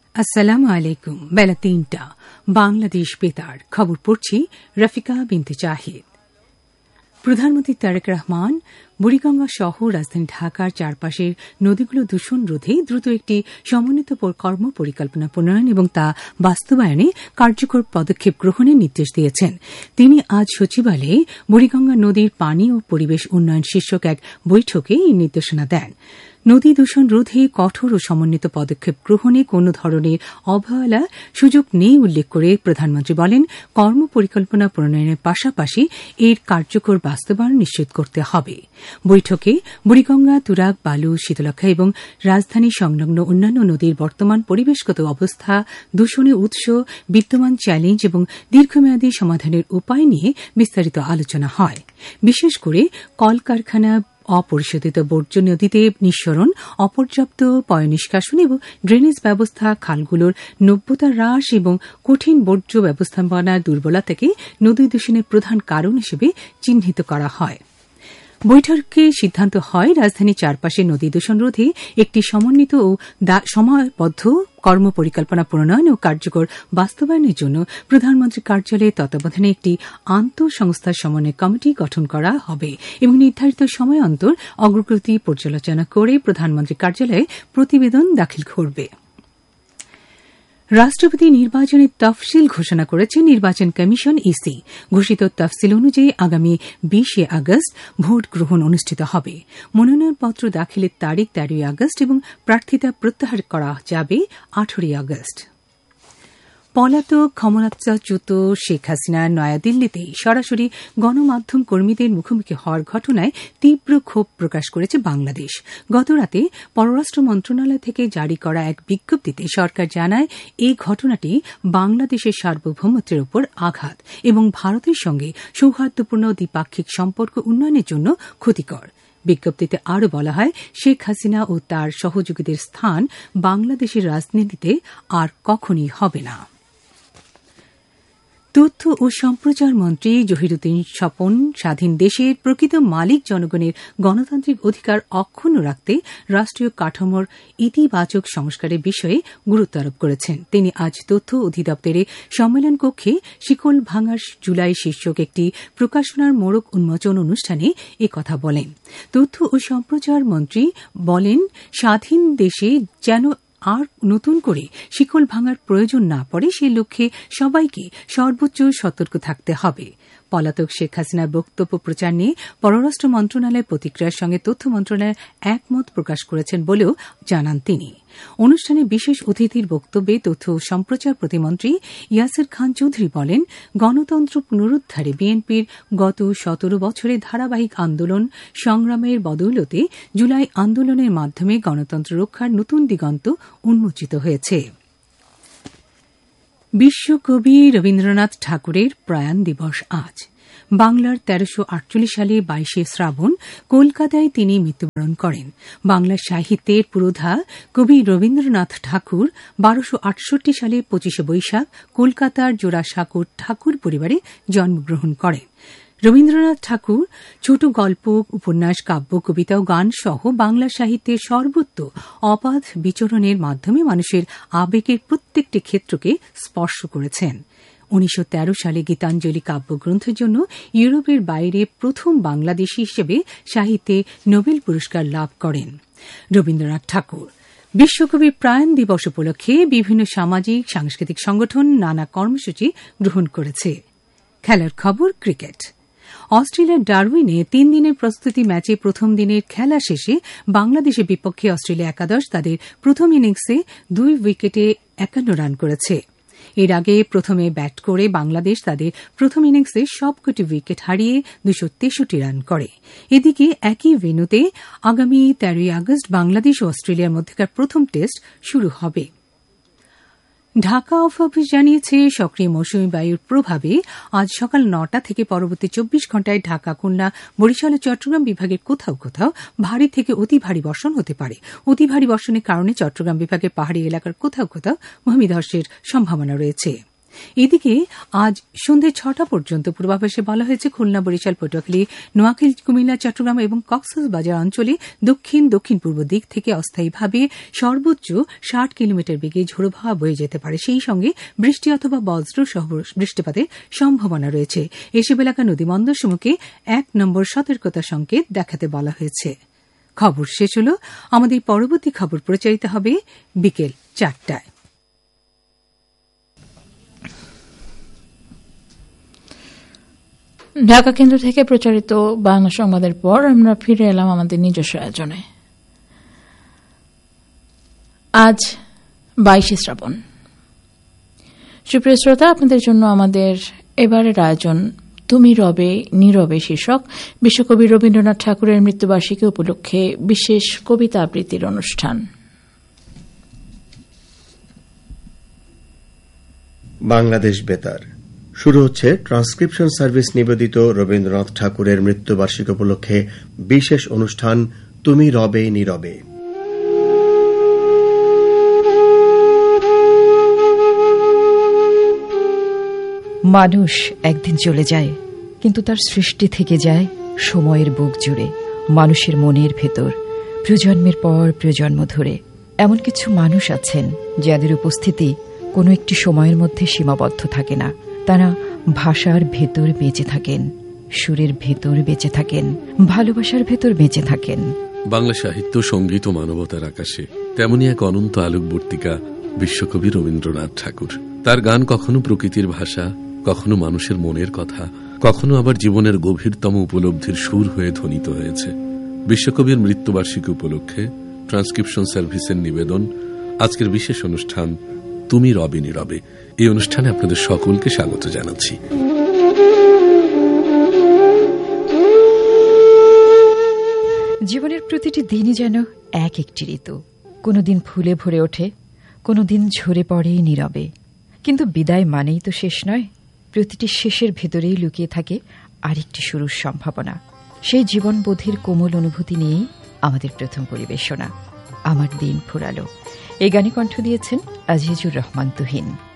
আসসালামু আলাইকুম। বেলা ৩টা বাংলাদেশ বেতার খবর পড়ছি রফিকা বিনতে জাহিদ। প্রধানমন্ত্রী তারেক রহমান বুড়িগঙ্গা সহ রাজধানী ঢাকার চারপাশের নদীগুলো দূষণ রোধে দ্রুত একটি সমন্বিত কর্ম পরিকল্পনা প্রণয়ন এবং তা বাস্তবায়নে কার্যকর পদক্ষেপ গ্রহণের নির্দেশ দিয়েছেন। তিনি আজ সচিবালয়ে বুড়িগঙ্গা নদীর পানি ও পরিবেশ উন্নয়ন শীর্ষক এক বৈঠকে এই নির্দেশনা দেন। নদী দূষণ রোধে কঠোর ও সমন্বিত পদক্ষেপ গ্রহণে কোন ধরনের অবহেলার সুযোগ নেই উল্লেখ করে প্রধানমন্ত্রী বলেন, কর্মপরিকল্পনা প্রণয়নের পাশাপাশি এর কার্যকর বাস্তবায়ন নিশ্চিত করতে হবে। বৈঠকে বুড়িগঙ্গা, তুরাগ, বালু, শীতলক্ষ্যা এবং রাজধানী সংলগ্ন অন্যান্য নদীর বর্তমান পরিবেশগত অবস্থা, দূষণের উৎস, বিদ্যমান চ্যালেঞ্জ এবং দীর্ঘমেয়াদী সমাধানের উপায় নিয়ে বিস্তারিত আলোচনা হয়। বিশেষ করে কলকারখানা, অপরিশোধিত বর্জ্য নদীতে নিঃসরণ, অপর্যাপ্ত পয়ঃনিষ্কাশন এবং ড্রেনেজ ব্যবস্থা, খালগুলোর নব্যতা হ্রাস এবং কঠিন বর্জ্য ব্যবস্থাপনার দুর্বলতাকে নদী দূষণের প্রধান কারণ হিসেবে চিহ্নিত করা হয়। বৈঠকে সিদ্ধান্ত হয়, রাজধানীর চারপাশে নদী দূষণ রোধে একটি সমন্বিত ও সময়বদ্ধ কর্মপরিকল্পনা প্রণয়ন ও কার্যকর বাস্তবায়নের জন্য প্রধানমন্ত্রীর কার্যালয়ের তত্ত্বাবধানে একটি আন্তঃসংস্থা সমন্বয় কমিটি গঠন করা হবে এবং নির্ধারিত সময় অন্তর অগ্রগতি পর্যালোচনা করে প্রধানমন্ত্রীর কার্যালয়ে প্রতিবেদন দাখিল করবে। রাষ্ট্রপতি নির্বাচনের তফসিল ঘোষণা করেছে নির্বাচন কমিশন ইসি। ঘোষিত তফসিল অনুযায়ী আগামী ২০ আগস্ট ভোট গ্রহণ অনুষ্ঠিত হবে। মনোনয়নপত্র দাখিলের তারিখ ১৩ আগস্ট এবং প্রার্থিতা প্রত্যাহার করা যাবে ১৮ আগস্ট। পলাতক ক্ষমতাচ্যুত শেখ হাসিনা নয়াদিল্লিতে সরাসরি গণমাধ্যম কর্মীদের মুখোমুখি হওয়ার ঘটনায় তীব্র ক্ষোভ প্রকাশ করেছে বাংলাদেশ। গতরাতে পররাষ্ট্র মন্ত্রণালয় থেকে জারি করা এক বিজ্ঞপ্তিতে সরকার জানায়, এই ঘটনাটি বাংলাদেশের সার্বভৌমত্বের উপর আঘাত এবং ভারতের সঙ্গে সৌহার্দ্যপূর্ণ দ্বিপাক্ষিক সম্পর্ক উন্নয়নের জন্য ক্ষতিকর। বিজ্ঞপ্তিতে আরও বলা হয়, শেখ হাসিনা ও তার সহযোগীদের স্থান বাংলাদেশের রাজনীতিতে আর কখনই হবে না। তথ্য ও সম্প্রচার মন্ত্রী জহিরুদ্দিন স্বপন স্বাধীন দেশের প্রকৃত মালিক জনগণের গণতান্ত্রিক অধিকার অক্ষুণ্ণ রাখতে রাষ্ট্রীয় কাঠামোর ইতিবাচক সংস্কারের বিষয়ে গুরুত্ব আরোপ করেছেন। তিনি আজ তথ্য অধিদপ্তরে সম্মেলন কক্ষে শিকল ভাঙার জুলাই শীর্ষক একটি প্রকাশনার মোড়ক উন্মোচন অনুষ্ঠানে একথা বলেন। তথ্য ও সম্প্রচার মন্ত্রী বলেন, স্বাধীন দেশে যেন আর নতুন করে শিকল ভাঙার প্রয়োজন না পড়ে, সে লক্ষ্যে সবাইকে সর্বোচ্চ সতর্ক থাকতে হবে। পলাতক শেখ হাসিনার বক্তব্য প্রচার নিয়ে পররাষ্ট্র মন্ত্রণালয়ের প্রতিক্রিয়ার সঙ্গে তথ্য মন্ত্রণালয় একমত প্রকাশ করেছেন বলেও জানান তিনি। অনুষ্ঠানে বিশেষ অতিথির বক্তব্যে তথ্য ও সম্প্রচার প্রতিমন্ত্রী ইয়াসির খান চৌধুরী বলেন, গণতন্ত্র পুনরুদ্ধারে বিএনপির গত ১৭ বছরের ধারাবাহিক আন্দোলন সংগ্রামের বদৌলতে জুলাই আন্দোলনের মাধ্যমে গণতন্ত্র রক্ষার নতুন দিগন্ত উন্মোচিত হয়েছে। বিশ্বকবি রবীন্দ্রনাথ ঠাকুরের প্রয়াণ দিবস আজ। বাংলার ১৩৪৮ সালে ২২ শ্রাবণ কলকাতায় তিনি মৃত্যুবরণ করেন। বাংলা সাহিত্যের পুরোধা কবি রবীন্দ্রনাথ ঠাকুর ১২৬৮ সালে ২৫ বৈশাখ কলকাতার জোড়াসাঁকোর ঠাকুর পরিবারে জন্মগ্রহণ করেন। রবীন্দ্রনাথ ঠাকুর ছোট গল্প, উপন্যাস, কাব্য, কবিতা ও গান সহ বাংলা সাহিত্যের সর্বত্র অবাধ বিচরণের মাধ্যমে মানুষের আবেগের প্রত্যেকটি ক্ষেত্রকে স্পর্শ করেছেন। ১৯১৩ সালে গীতাঞ্জলি কাব্যগ্রন্থের জন্য ইউরোপের বাইরে প্রথম বাংলাদেশী হিসেবে সাহিত্যে নোবেল পুরস্কার লাভ করেন রবীন্দ্রনাথ ঠাকুর। বিশ্বকবির প্রয়াণ দিবস উপলক্ষে বিভিন্ন সামাজিক সাংস্কৃতিক সংগঠন নানা কর্মসূচি গ্রহণ করেছে। খেলার খবর, ক্রিকেট। অস্ট্রেলিয়ার ডারউইনে ৩ দিনের প্রস্তুতি ম্যাচে প্রথম দিনের খেলা শেষে বাংলাদেশের বিপক্ষে অস্ট্রেলিয়া একাদশ তাদের প্রথম ইনিংসে ২ উইকেটে ৫১ রান করেছে। এর আগে প্রথমে ব্যাট করে বাংলাদেশ তাদের প্রথম ইনিংসে সবকটি উইকেট হারিয়ে ২৬৩ রান করে। এদিকে একই ভেন্যুতে আগামী ১৩ আগস্ট বাংলাদেশ ও অস্ট্রেলিয়ার মধ্যকার প্রথম টেস্ট শুরু হবে। ঢাকা অফিস জানিয়েছে, সক্রিয় মৌসুমী বায়ুর প্রভাবে আজ সকাল ৯টা থেকে পরবর্তী ২৪ ঘণ্টায় ঢাকা, খুলনা, বরিশাল ও চট্টগ্রাম বিভাগের কোথাও কোথাও ভারী থেকে অতি ভারী বর্ষণ হতে পারে। অতি ভারী বর্ষণের কারণে চট্টগ্রাম বিভাগের পাহাড়ি এলাকার কোথাও কোথাও ভূমিধসের সম্ভাবনা রয়েছে। এদিকে আজ সন্ধ্যে 6টা পর্যন্ত পূর্বাভাসে বলা হয়েছে খুলনা, বরিশাল, পটুয়াখালী, নোয়াখালী, কুমিল্লা, চট্টগ্রাম এবং কক্সবাজার অঞ্চলে দক্ষিণ দক্ষিণ পূর্ব দিক থেকে অস্থায়ীভাবে সর্বোচ্চ 60 কিলোমিটার বেগে ঝোড়ো হাওয়া বয়ে যেতে পারে। সেই সঙ্গে বৃষ্টি অথবা বজ্র সহ বৃষ্টিপাতের সম্ভাবনা রয়েছে। এসব এলাকা নদীবন্দরসমূহকে 1 নম্বর সতর্কতা সংকেত দেখাতে বলা হয়েছে। খবর শেষ হল। আমাদের পরবর্তী খবর প্রচারিত হবে বিকেল 4টায়। ঢাকা কেন্দ্র থেকে প্রচারিত বাংলা সংবাদের পর আমরা ফিরে এলাম আমাদের নিজস্ব আয়োজনে। আজ 22শে শ্রাবণ। সুপ্রিয় শ্রোতা, আপনাদের জন্য আমাদের এবারের আয়োজন তুমি রবে নীরবে শীর্ষক বিশ্বকবি রবীন্দ্রনাথ ঠাকুরের মৃত্যুবার্ষিকী উপলক্ষে বিশেষ কবিতা আবৃত্তির অনুষ্ঠান। বাংলাদেশ বেতার শুরু হচ্ছে ট্রান্সক্রিপশন সার্ভিস নিবেদিত রবীন্দ্রনাথ ঠাকুরের মৃত্যুবার্ষিকী উপলক্ষে বিশেষ অনুষ্ঠান তুমি রবে নীরবে। মানুষ একদিন চলে যায়, কিন্তু তার সৃষ্টি থেকে যায় সময়ের বুক জুড়ে, মানুষের মনের ভেতর, প্রজন্মের পর প্রজন্ম ধরে। এমন কিছু মানুষ আছেন যাদের উপস্থিতি কোনো একটি সময়ের মধ্যে সীমাবদ্ধ থাকে না। তারা ভাষার ভেতর বেঁচে থাকেন, সুরের ভেতর বেঁচে থাকেন, ভালোবাসার ভেতর বেঁচে থাকেন। বাংলা সাহিত্য, সঙ্গীত ও মানবতার আকাশে তেমনি এক অনন্ত আলোকবর্তিকা বিশ্বকবি রবীন্দ্রনাথ ঠাকুর। তার গান কখনো প্রকৃতির ভাষা, কখনো মানুষের মনের কথা, কখনো আবার জীবনের গভীরতম উপলব্ধির সুর হয়ে ধ্বনিত হয়েছে। বিশ্বকবির মৃত্যুবার্ষিকী উপলক্ষে ট্রান্সক্রিপশন সার্ভিসের নিবেদন আজকের বিশেষ অনুষ্ঠান তুমি রবে নীরবে। এই অনুষ্ঠানে আপনাদের সকলকে স্বাগত জানাচ্ছি। জীবনের প্রতিটি দিনই যেন এক একটি ঋতু। কোনোদিন ফুলে ভরে ওঠে, কোনোদিন ঝরে পড়ে নীরবে। কিন্তু বিদায় মানেই তো শেষ নয়। প্রতিটি শেষের ভেতরেই লুকিয়ে থাকে আরেকটি শুরুর সম্ভাবনা। সেই জীবনবোধের কোমল অনুভূতি নিয়েই আমাদের প্রথম পরিবেশনা আমার দিন ফুরালো। এই গানে কণ্ঠ দিয়েছেন আজিজুর রহমান তুহিন।